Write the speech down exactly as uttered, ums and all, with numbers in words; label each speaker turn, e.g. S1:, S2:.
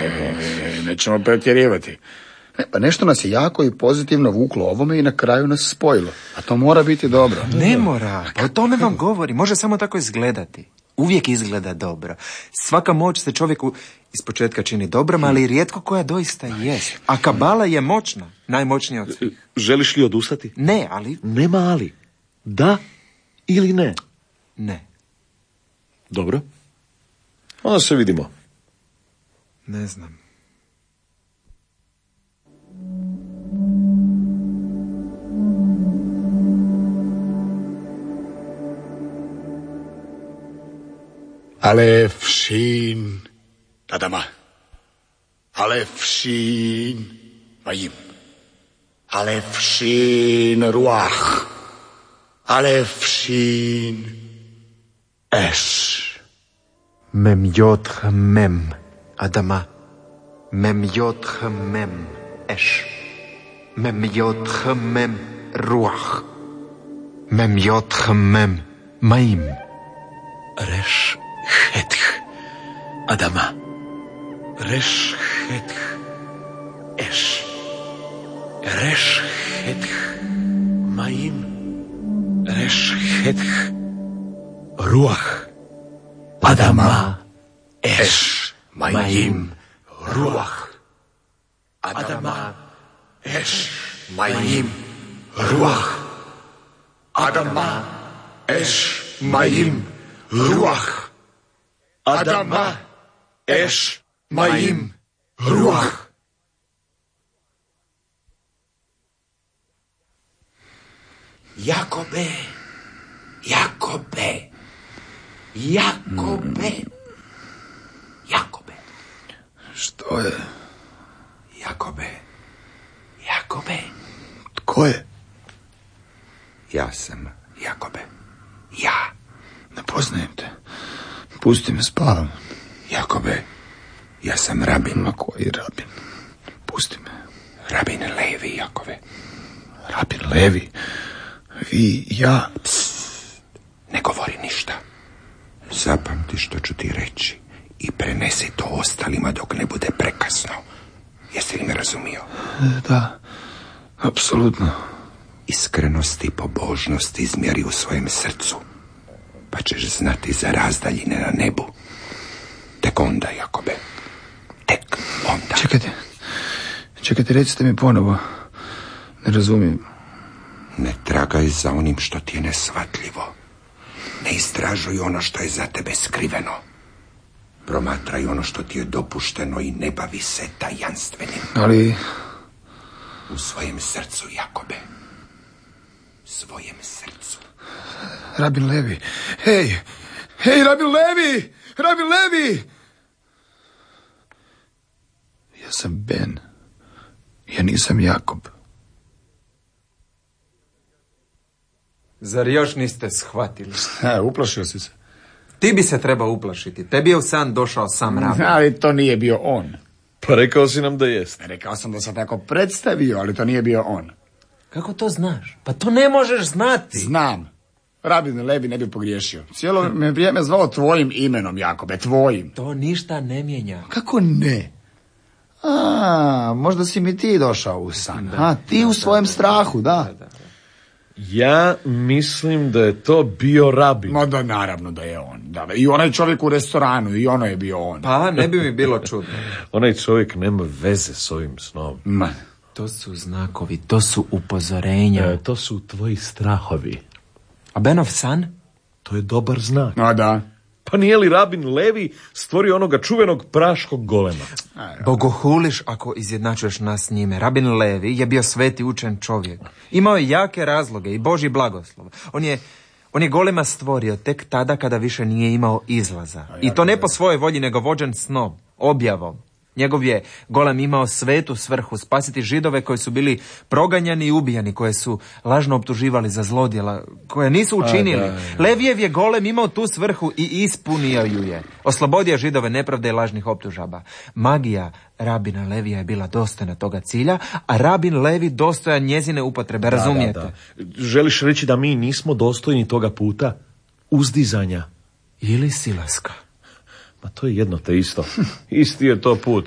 S1: E, nećemo pretjerivati.
S2: Ne, pa nešto nas je jako i pozitivno vuklo ovome i na kraju nas spojilo. A to mora biti dobro.
S3: Ne mora, pa o tome vam govori. Može samo tako izgledati. Uvijek izgleda dobro. Svaka moć se čovjeku ispočetka čini dobrom, ali rijetko koja doista jest. A kabala je moćna, najmoćnija od svih.
S4: Želiš li odustati?
S3: Ne, ali...
S4: Nema ali. Da ili ne?
S3: Ne.
S4: Dobro. Onda se vidimo.
S3: Ne znam.
S1: Alef, Shin, Adama. Alef, Shin, Vayim. Alef, Shin, Ruach. Alef, Shin, Esh.
S3: Mem Yod Mem Adama. Mem Yod Mem Esh. Mem Yod Mem Ruach. Mem Yod Mem Maim.
S1: Resh, Hetch, Adama. Resh, Hetch, Esh. Resh, Hetch, Maim. Resh, Hetch, Ruach. Adama, Esh, Maim, Ruach. Adama, Esh, Maim, Ruach. Adama, Esh, Maim, Ruach. Adama, Esh, Maim, Ruach. Jakobe, Jakobe, Jakobe, Jakobe.
S2: Što je?
S1: Jakobe, Jakobe.
S2: Tko je?
S1: Ja sam Jakobe. Ja.
S2: Ne poznajem te. Pusti me, spavam.
S1: Jakobe, ja sam rabin.
S2: Ma koji rabin? Pusti me.
S1: Rabin Levi, Jakove.
S2: Rabin Levi? Vi, ja...
S1: Psst, ne govori ništa. Zapamti što ću ti reći i prenesi to ostalima dok ne bude prekasno. Jesi li me razumio?
S2: Da, apsolutno.
S1: Iskrenost i pobožnost izmjeri u svojem srcu, pa ćeš znati za razdaljine na nebu. Tek onda, Jakobe. Tek onda.
S2: Čekajte. Čekajte, recite mi ponovo. Ne razumijem.
S1: Ne tragaj za onim što ti je nesvatljivo. Ne istražuj ono što je za tebe skriveno. Promatraj ono što ti je dopušteno i ne bavi se tajanstvenim.
S2: Ali...
S1: U svojem srcu, Jakobe. Svojem srcu.
S2: Rabin Levi. Hej! Hej, Rabin Levi! Rabin Levi! Ja sam Ben. Ja nisam Jakob.
S3: Zar još niste shvatili?
S2: Ha, uplašio si se.
S3: Ti bi se trebao uplašiti. Tebi je u san došao sam rabin.
S2: Ali to nije bio on.
S4: Pa rekao si nam da jest.
S2: Rekao sam da se tako predstavio, ali to nije bio on.
S3: Kako to znaš? Pa to ne možeš znati.
S2: Znam. Rabin Levi ne bi pogriješio. Cijelo me vrijeme zvao tvojim imenom, Jakobe, tvojim.
S3: To ništa ne mijenja.
S2: Kako ne? A, možda si mi ti došao u san.
S3: Da,
S2: A, ti
S3: da,
S2: u svojem
S3: da,
S2: strahu, da.
S3: da, da, da.
S4: Ja mislim da je to bio rabin.
S2: No da, naravno da je on. Da, i onaj čovjek u restoranu, i ono je bio on.
S3: Pa, ne bi mi bilo čudno.
S4: Onaj čovjek nema veze s ovim snom.
S2: Ma.
S3: To su znakovi, to su upozorenja.
S4: E, to su tvoji strahovi.
S3: A Benov san?
S4: To je dobar znak.
S2: A da.
S4: Pa nije li rabin Levi stvorio onoga čuvenog praškog golema?
S3: Bogohuliš ako izjednačuješ nas s njime. Rabin Levi je bio sveti učen čovjek. Imao je jake razloge i Božji blagoslov. On je, on je golema stvorio tek tada kada više nije imao izlaza. I to ne po svojoj volji, nego vođen snom, objavom. Njegov je golem imao svetu svrhu spasiti Židove koji su bili proganjani i ubijani, koje su lažno optuživali za zlodjela, koje nisu učinili.
S4: A, da, da.
S3: Levijev je golem imao tu svrhu i ispunio ju je. Oslobodio Židove nepravde i lažnih optužaba. Magija rabina Levija je bila dostojna toga cilja, a rabin Levi dostojan njezine upotrebe, razumijete?
S4: Da, da, da. Želiš reći da mi nismo dostojni toga puta? Uzdizanja.
S3: Ili silaska.
S4: Ma to je jedno te isto. Isti je to put.